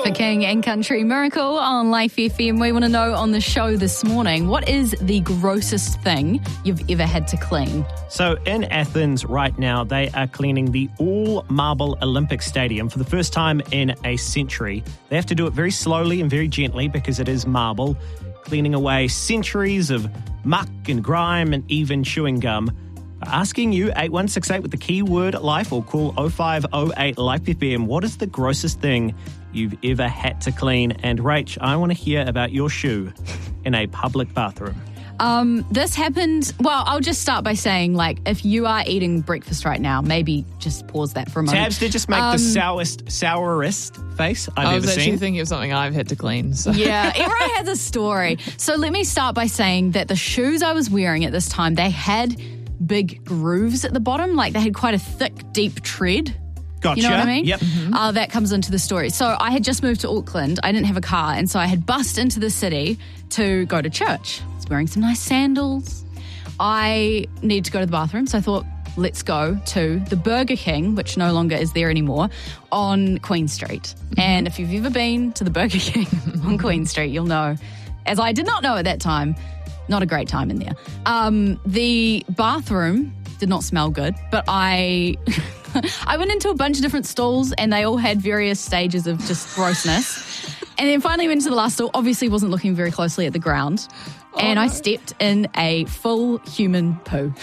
For King and Country Miracle on Life FM, we want to know on the show this morning, what is the grossest thing you've ever had to clean? So in Athens right now, they are cleaning the all-marble Olympic Stadium for the first time in a century. They have to do it very slowly and very gently because it is marble, cleaning away centuries of muck and grime and even chewing gum. Asking you, 8168 with the keyword life, or call 0508 Life FM, what is the grossest thing you've ever had to clean? And Rach, I want to hear about your shoe in a public bathroom. This happened, well, I'll just start by saying, like, if you are eating breakfast right now, maybe just pause that for a moment. Tabs did just make the sourest face I've ever seen. I was actually thinking of something I've had to clean. So. Yeah, everyone has a story. So let me start by saying that the shoes I was wearing at this time, they had big grooves at the bottom, like they had quite a thick, deep tread. Gotcha. You know what I mean? Yep. That comes into the story. So I had just moved to Auckland. I didn't have a car, and so I had bussed into the city to go to church. I was wearing some nice sandals. I needed to go to the bathroom, so I thought, let's go to the Burger King, which no longer is there anymore, on Queen Street. And if you've ever been to the Burger King on Queen Street, you'll know, as I did not know at that time, not a great time in there. The bathroom did not smell good, but I went into a bunch of different stalls and they all had various stages of just grossness. And then finally went to the last stall, obviously wasn't looking very closely at the ground. And I stepped in a full human poo.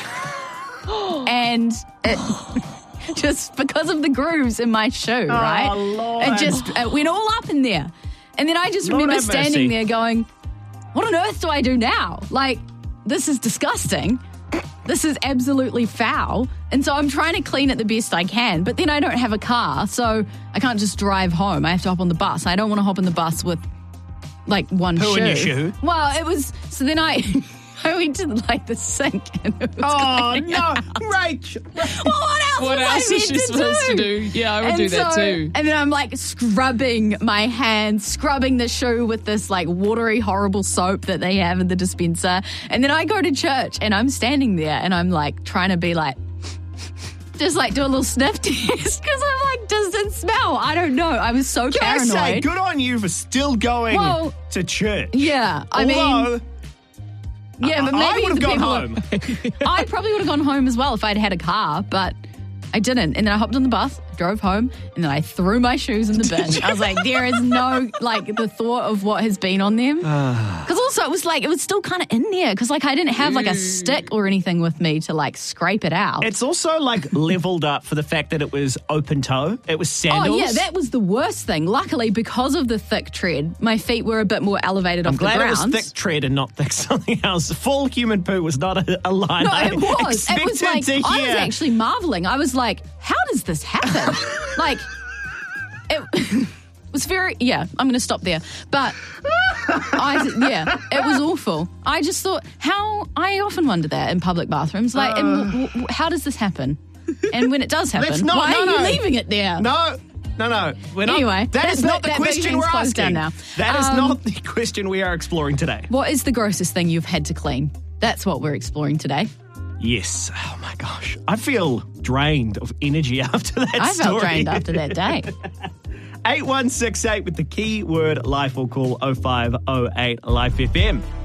And it, just because of the grooves in my shoe, right? Lord. It went all up in there. And then I just remember standing there going, what on earth do I do now? Like, this is disgusting. This is absolutely foul. And so I'm trying to clean it the best I can, but then I don't have a car, so I can't just drive home. I have to hop on the bus. I don't want to hop on the bus with, like, one shoe. Poo in your shoe? Well, it was, so then I went to, like, the sink and it was cleaning no, out. Rach. Well, what else is she supposed to do? Yeah, I would do that too. And then I'm like scrubbing my hands, scrubbing the shoe with this like watery, horrible soap that they have in the dispenser. And then I go to church and I'm standing there and I'm like trying to be like, just like do a little sniff test because I'm like, does it smell? I don't know. I was so paranoid. Can I say, good on you for still going to church. Yeah, I mean... Yeah, but maybe I would have gone home. I probably would have gone home as well if I'd had a car, but I didn't. And then I hopped on the bus, drove home, and then I threw my shoes in the bin. I was like, there is no, like, the thought of what has been on them. Because also, it was like, it was still kind of in there. Because, like, I didn't have, like, a stick or anything with me to, like, scrape it out. It's also, like, leveled up for the fact that it was open toe. It was sandals. Oh, yeah, that was the worst thing. Luckily, because of the thick tread, my feet were a bit more elevated off the ground. I'm glad it was thick tread and not thick something else. Full human poo was not a line No, I it was. It was like, to hear. I was actually marveling. I was like, how does this happen? Like, it was very, I'm going to stop there. But, it was awful. I just thought, I often wonder that in public bathrooms. Like, how does this happen? And when it does happen, why are you leaving it there? No. We're not, anyway, that is not the question we're asking. Now. That is not the question we are exploring today. What is the grossest thing you've had to clean? That's what we're exploring today. Yes. Oh, my gosh. I feel drained of energy after that story. I felt drained after that day. 8168 with the keyword life, or call 0508 Life FM.